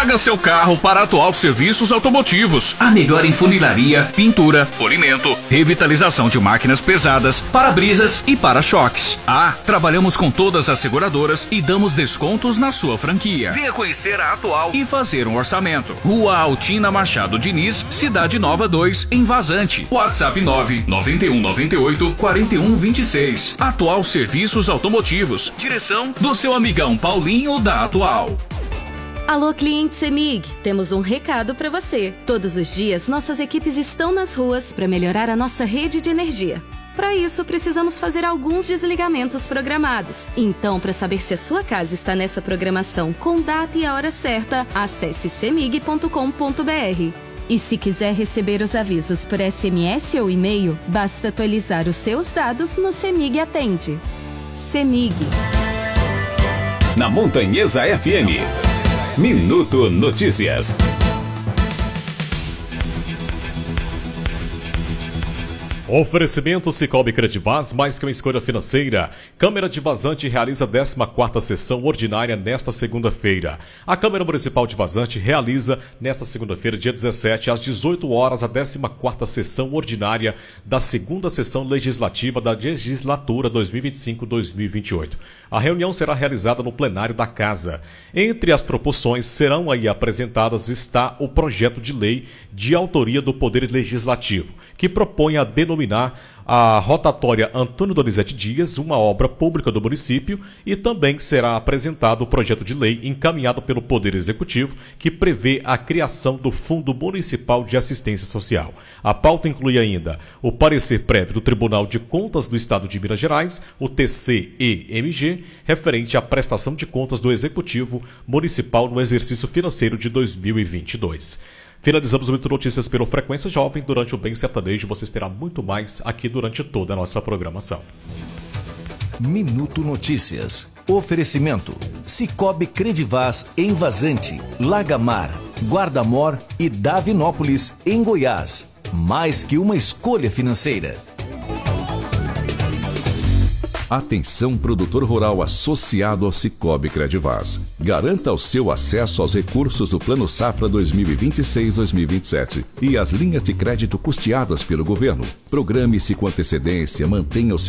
Traga seu carro para a Atual Serviços Automotivos. A melhor em funilaria, pintura, polimento, revitalização de máquinas pesadas, para-brisas e para-choques. Trabalhamos com todas as seguradoras e damos descontos na sua franquia. Venha conhecer a Atual e fazer um orçamento. Rua Altina Machado Diniz, Cidade Nova 2, em Vazante. WhatsApp 99198-4126. Atual Serviços Automotivos. Direção do seu amigão Paulinho da Atual. Alô, cliente CEMIG, temos um recado para você. Todos os dias, nossas equipes estão nas ruas para melhorar a nossa rede de energia. Para isso, precisamos fazer alguns desligamentos programados. Então, para saber se a sua casa está nessa programação com data e a hora certa, acesse cemig.com.br. E se quiser receber os avisos por SMS ou e-mail, basta atualizar os seus dados no CEMIG Atende. CEMIG. Na Montanhesa FM. Minuto Notícias. Oferecimento Sicoob Credivaz, mais que uma escolha financeira. Câmara de Vazante realiza a 14ª sessão ordinária nesta segunda-feira. A Câmara Municipal de Vazante realiza nesta segunda-feira, dia 17, às 18 horas, a 14ª sessão ordinária da segunda sessão legislativa da legislatura 2025-2028. A reunião será realizada no plenário da Casa. Entre as proposições serão aí apresentadas está o projeto de lei de autoria do Poder Legislativo, que propõe a denominar a rotatória Antônio Donizete Dias, uma obra pública do município, e também será apresentado o projeto de lei encaminhado pelo Poder Executivo, que prevê a criação do Fundo Municipal de Assistência Social. A pauta inclui ainda o parecer prévio do Tribunal de Contas do Estado de Minas Gerais, o TCEMG, referente à prestação de contas do Executivo Municipal no exercício financeiro de 2022. Finalizamos o Minuto Notícias pelo Frequência Jovem. Durante o Bem Sertanejo, vocês terão muito mais aqui durante toda a nossa programação. Minuto Notícias. Oferecimento. Sicoob Credivaz em Vazante, Lagamar, Guarda-Mor e Davinópolis, em Goiás. Mais que uma escolha financeira. Atenção, produtor rural associado ao Sicoob Credivaz. Garanta o seu acesso aos recursos do Plano Safra 2026-2027 e as linhas de crédito custeadas pelo governo. Programe-se com antecedência, mantenha o